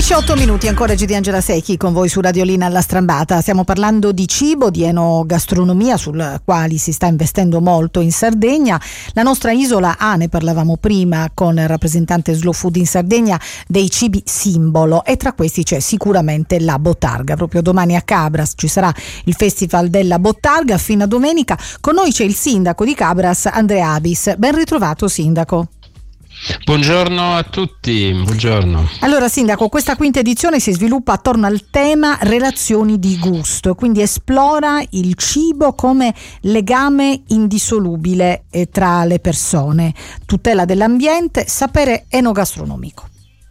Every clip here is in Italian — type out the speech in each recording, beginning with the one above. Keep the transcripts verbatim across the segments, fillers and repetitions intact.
undici e otto minuti, ancora G di Angela Secchi con voi su Radiolina alla Strambata. Stiamo parlando di cibo, di enogastronomia, sul quali si sta investendo molto in Sardegna. La nostra isola ha, ne parlavamo prima con il rappresentante Slow Food in Sardegna, dei cibi simbolo, e tra questi c'è sicuramente la bottarga. Proprio domani a Cabras ci sarà il Festival della Bottarga fino a domenica. Con noi c'è il sindaco di Cabras, Andrea Abis. Ben ritrovato, sindaco. Buongiorno a tutti, buongiorno. Allora, sindaco, questa quinta edizione si sviluppa attorno al tema relazioni di gusto, quindi esplora il cibo come legame indissolubile tra le persone, tutela dell'ambiente, sapere enogastronomico.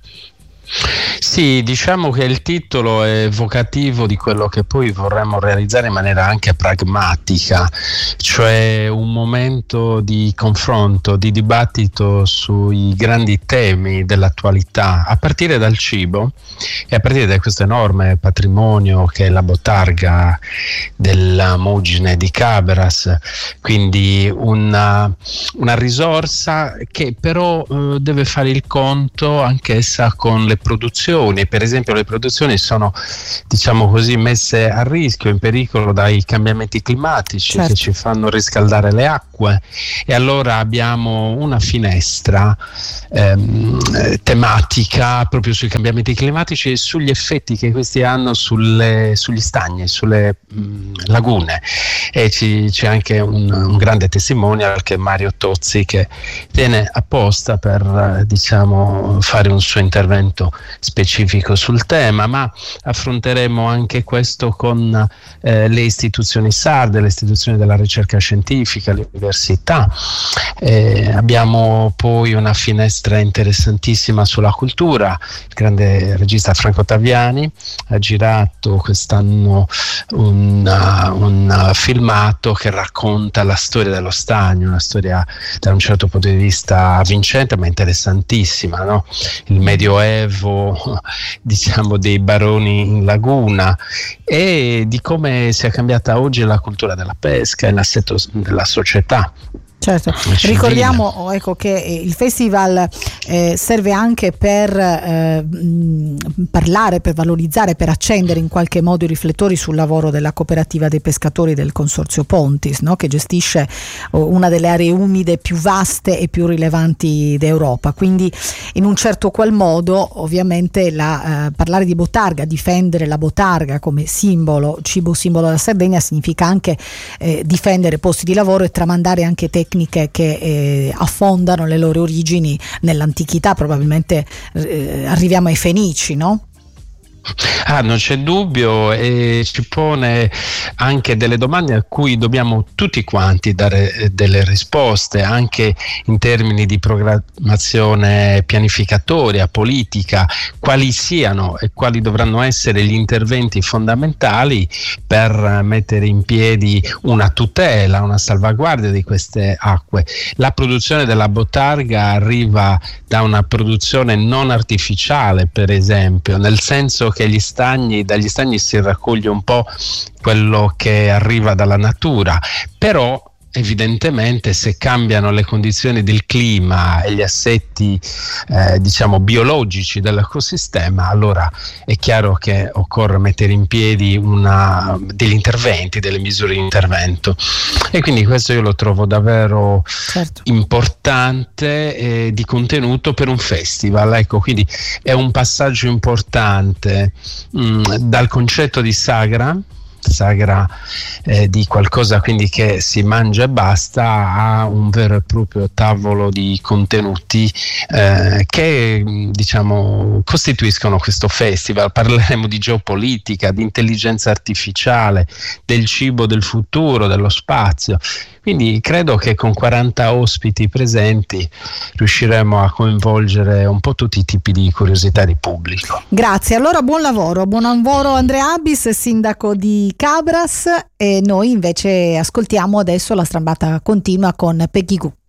Sì, diciamo che il titolo è evocativo di quello che poi vorremmo realizzare in maniera anche pragmatica, cioè un momento di confronto, di dibattito sui grandi temi dell'attualità, a partire dal cibo e a partire da questo enorme patrimonio che è la bottarga della Mugine di Cabras, quindi una, una risorsa che però eh, deve fare il conto anch'essa con le produzioni. Per esempio, le produzioni sono, diciamo così, messe a rischio, in pericolo dai cambiamenti climatici, certo, che ci fanno riscaldare le acque, e allora abbiamo una finestra ehm, tematica proprio sui cambiamenti climatici e sugli effetti che questi hanno sulle, sugli stagni, sulle mh, lagune, e ci, c'è anche un, un grande testimonial che è Mario Tozzi, che viene apposta per eh, diciamo fare un suo intervento specifico sul tema, ma affronteremo anche questo con eh, le istituzioni sarde, le istituzioni della ricerca scientifica, le università. Eh, abbiamo poi una finestra interessantissima sulla cultura. Il grande regista Franco Taviani ha girato quest'anno un, uh, un uh, filmato che racconta la storia dello stagno, una storia da un certo punto di vista avvincente ma interessantissima, no? Il Medioevo, diciamo, dei baroni in laguna, e di come sia cambiata oggi la cultura della pesca e l'assetto della società. Certo, ricordiamo ecco, che il festival eh, serve anche per eh, parlare, per valorizzare, per accendere in qualche modo i riflettori sul lavoro della cooperativa dei pescatori del Consorzio Pontis, no? Che gestisce una delle aree umide più vaste e più rilevanti d'Europa. Quindi in un certo qual modo ovviamente la, eh, parlare di bottarga, difendere la bottarga come simbolo, cibo simbolo della Sardegna, significa anche eh, difendere posti di lavoro e tramandare anche tecniche che eh, affondano le loro origini nell'antichità. Probabilmente eh, arriviamo ai Fenici, no? Ah, non c'è dubbio, e ci pone anche delle domande a cui dobbiamo tutti quanti dare delle risposte, anche in termini di programmazione pianificatoria, politica, quali siano e quali dovranno essere gli interventi fondamentali per mettere in piedi una tutela, una salvaguardia di queste acque. La produzione della bottarga arriva da una produzione non artificiale, per esempio, nel senso che gli stagni, dagli stagni si raccoglie un po' quello che arriva dalla natura, però evidentemente se cambiano le condizioni del clima e gli assetti eh, diciamo biologici dell'ecosistema, allora è chiaro che occorre mettere in piedi una, degli interventi, delle misure di intervento, e quindi questo io lo trovo davvero certo. importante e di contenuto per un festival. Ecco, quindi è un passaggio importante mh, dal concetto di sagra sagra eh, di qualcosa quindi che si mangia e basta, a un vero e proprio tavolo di contenuti eh, che diciamo costituiscono questo festival. Parleremo di geopolitica, di intelligenza artificiale, del cibo del futuro, dello spazio. Quindi credo che con quaranta ospiti presenti riusciremo a coinvolgere un po' tutti i tipi di curiosità di pubblico. Grazie, allora buon lavoro, buon lavoro Andrea Abis, sindaco di Cabras, e noi invece ascoltiamo adesso la Strambata continua con Peggy Goo.